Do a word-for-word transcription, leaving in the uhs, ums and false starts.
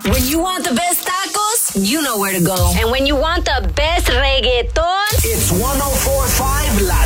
When you want the best tacos, you know where to go. And when you want the best reggaeton, it's one oh four point five La